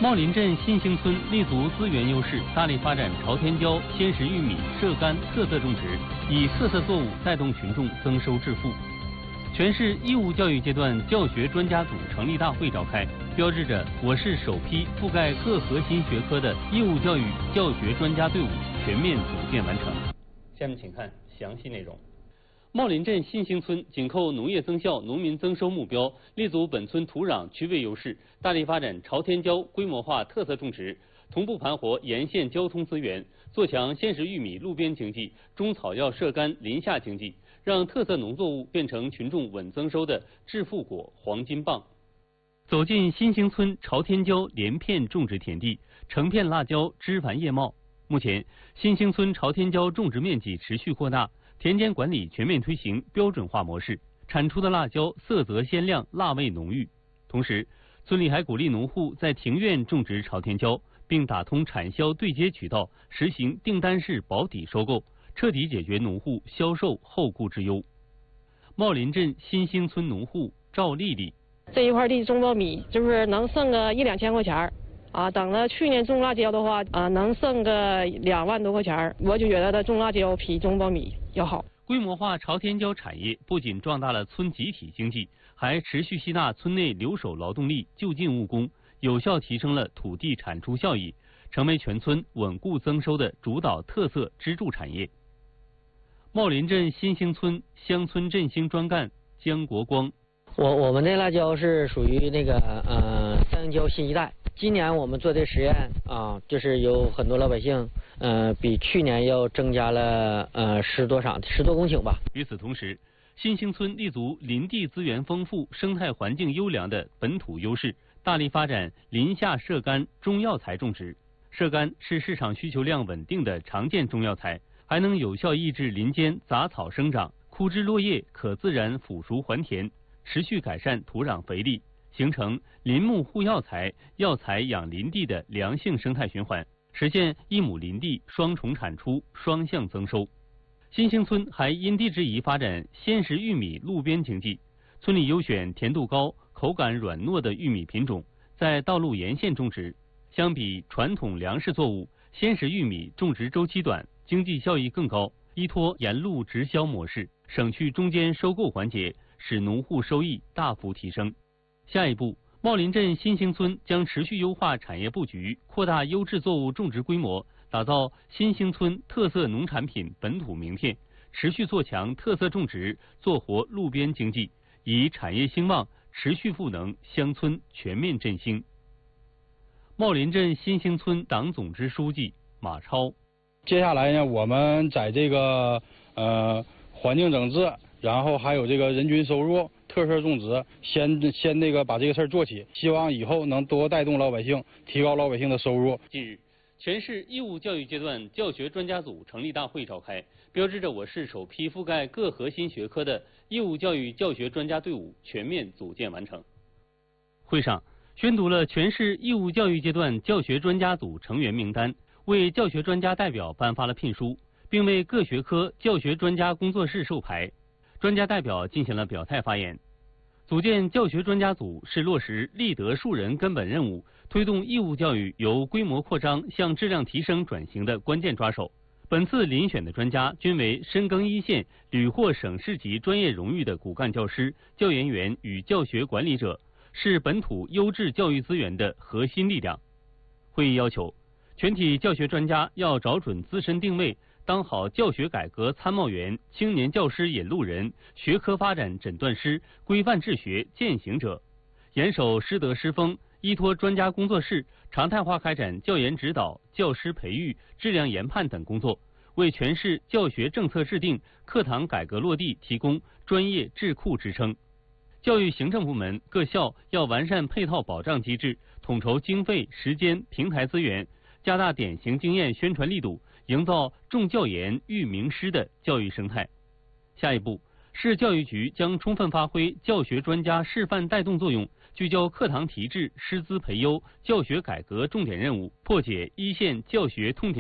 茂林镇新兴村立足资源优势，大力发展朝天椒、鲜食玉米、蔗柑特色种植，以特色作物带动群众增收致富。全市义务教育阶段教学专家组成立大会召开，标志着我市首批覆盖各核心学科的义务教育教学专家队伍全面组建完成。下面请看详细内容。茂林镇新兴村紧扣农业增效、农民增收目标，立足本村土壤区位优势，大力发展朝天椒规模化特色种植，同步盘活沿线交通资源，做强鲜食玉米路边经济、中草药蔗柑林下经济，让特色农作物变成群众稳增收的致富果黄金棒。走进新兴村朝天椒连片种植田地，成片辣椒枝繁叶茂。目前，新兴村朝天椒种植面积持续扩大，田间管理全面推行标准化模式，产出的辣椒色泽鲜亮，辣味浓郁。同时，村里还鼓励农户在庭院种植朝天椒，并打通产销对接渠道，实行订单式保底收购，彻底解决农户销售后顾之忧。茂林镇新兴村农户赵丽丽： 这一块地种苞米，就是能剩个1-2千块钱啊。等了去年种辣椒的话，能剩个2万多块钱，我就觉得它种辣椒比种苞米要好。 规模化朝天椒产业不仅壮大了村集体经济，还持续吸纳村内留守劳动力，就近务工，有效提升了土地产出效益，成为全村稳固增收的主导特色支柱产业。茂林镇新兴村乡村振兴专干姜国光： 我们的辣椒是属于那个三椒新一代。今年我们做的实验就是有很多老百姓比去年要增加了10多公顷吧。 与此同时，新兴村立足林地资源丰富、生态环境优良的本土优势，大力发展林下蔗柑中药材种植。蔗柑是市场需求量稳定的常见中药材，还能有效抑制林间杂草生长，枯枝落叶可自然腐熟还田，持续改善土壤肥力，形成林木护药材、药材养林地的良性生态循环，实现一亩林地双重产出、双向增收。新兴村还因地制宜发展鲜食玉米路边经济，村里优选甜度高、口感软糯的玉米品种，在道路沿线种植。相比传统粮食作物，鲜食玉米种植周期短，经济效益更高，依托沿路直销模式，省去中间收购环节，使农户收益大幅提升。下一步，茂林镇新兴村将持续优化产业布局，扩大优质作物种植规模，打造新兴村特色农产品本土名片，持续做强特色种植，做活路边经济，以产业兴旺持续赋能乡村全面振兴。茂林镇新兴村党总支书记马超： 接下来呢，我们在这个环境整治，然后还有这个人均收入、特色种植，先那个把这个事儿做起，希望以后能多带动老百姓，提高老百姓的收入。 近日，全市义务教育阶段教学专家组成立大会召开，标志着我市首批覆盖各核心学科的义务教育教学专家队伍全面组建完成。会上宣读了全市义务教育阶段教学专家组成员名单，为教学专家代表颁发了聘书，并为各学科教学专家工作室授牌。专家代表进行了表态发言。组建教学专家组是落实立德树人根本任务，推动义务教育由规模扩张向质量提升转型的关键抓手。本次遴选的专家均为深耕一线、屡获省市级专业荣誉的骨干教师、教研员与教学管理者，是本土优质教育资源的核心力量。会议要求，全体教学专家要找准自身定位，当好教学改革参谋员、青年教师引路人、学科发展诊断师、规范治学践行者，严守师德师风，依托专家工作室，常态化开展教研指导、教师培育、质量研判等工作，为全市教学政策制定、课堂改革落地提供专业智库支撑。教育行政部门各校要完善配套保障机制，统筹经费、时间、平台资源，加大典型经验宣传力度，营造重教研育名师的教育生态。下一步，市教育局将充分发挥教学专家示范带动作用，聚焦课堂提质、师资培优、教学改革重点任务，破解一线教学痛点。